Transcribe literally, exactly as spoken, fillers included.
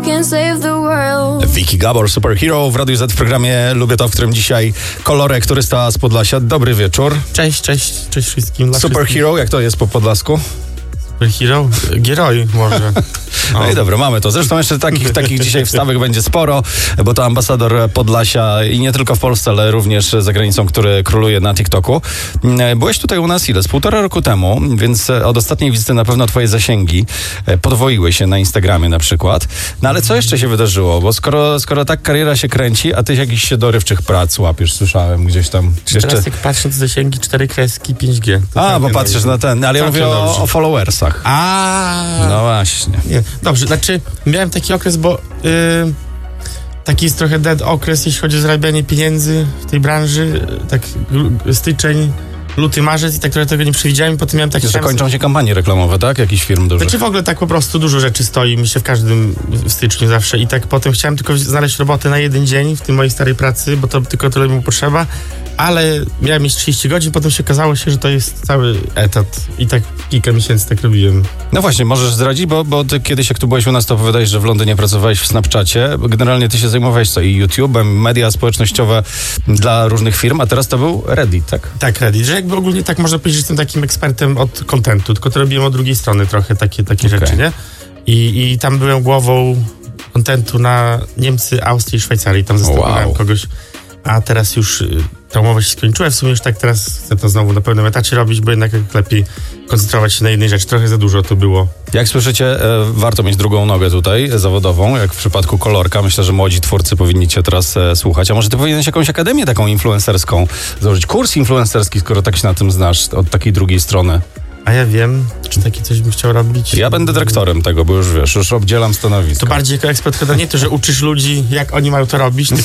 can save the world. Vicky Gabor, Superhero w Radiu Z w programie Lubię To, w którym dzisiaj Kolorek, turysta z Podlasia. Dobry wieczór. Cześć, cześć, cześć wszystkim. Superhero, jak to jest po podlasku? Superhero? Gieroj może. No i dobra, mamy to. Zresztą jeszcze takich, takich dzisiaj wstawek będzie sporo, bo to ambasador Podlasia i nie tylko w Polsce, ale również za granicą, który króluje na TikToku. Byłeś tutaj u nas ile? Z półtora roku temu, więc od ostatniej wizyty na pewno twoje zasięgi podwoiły się na Instagramie na przykład. No ale co jeszcze się wydarzyło? Bo skoro, skoro tak kariera się kręci, a ty jakichś się dorywczych prac łapiesz, słyszałem gdzieś tam. Jeszcze... Teraz jak patrzę, to zasięgi cztery kreski pięć G. A, bo patrzysz na ten, ale ja mówię o, o followersach. A. No właśnie. Nie. Dobrze, znaczy miałem taki okres, bo yy, taki jest trochę dead okres, jeśli chodzi o zarabianie pieniędzy w tej branży, tak styczeń, luty, marzec i tak trochę tego nie przewidziałem i potem miałem taki... Że kończą się kampanie reklamowe, tak? Jakiś firm dużych. Znaczy w ogóle tak po prostu dużo rzeczy stoi mi się w każdym w styczniu zawsze i tak potem chciałem tylko znaleźć robotę na jeden dzień w tej mojej starej pracy, bo to tylko tyle mi potrzeba, ale miałem mieć trzydzieści godzin, potem się okazało się, że to jest cały etat i tak kilka miesięcy tak robiłem. No właśnie, możesz zdradzić, bo, bo ty kiedyś jak tu byłeś u nas, to opowiadałeś, że w Londynie pracowałeś w Snapchacie. Generalnie ty się zajmowałeś co? I YouTube'em, media społecznościowe dla różnych firm, a teraz to był Reddit, tak? Tak, Reddit, że jakby ogólnie tak można powiedzieć, że jestem takim ekspertem od kontentu, tylko to robiłem od drugiej strony trochę takie, takie Okay. rzeczy, nie? I, I tam byłem głową kontentu na Niemcy, Austrię i Szwajcarii, tam zastanawiałem Wow. kogoś, a teraz już y, ta umowa się skończyła, w sumie już tak teraz chcę to znowu na pełnym etacie robić, bo jednak lepiej koncentrować się na jednej rzeczy, trochę za dużo to było. Jak słyszycie, e, warto mieć drugą nogę tutaj, e, zawodową, jak w przypadku Kolorka. Myślę, że młodzi twórcy powinni cię teraz e, słuchać. A może ty powinieneś jakąś akademię taką influencerską założyć, kurs influencerski, skoro tak się na tym znasz, od takiej drugiej strony. A ja wiem, czy taki coś bym chciał robić. Ja będę dyrektorem tego, bo już wiesz, już obdzielam stanowisko. To bardziej jako ekspert, nie to, że uczysz ludzi, jak oni mają to robić,